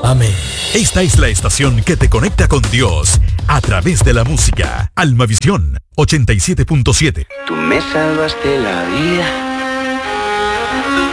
Amén. Esta es la estación que te conecta con Dios a través de la música. Almavisión 87.7. Tú me salvaste la vida.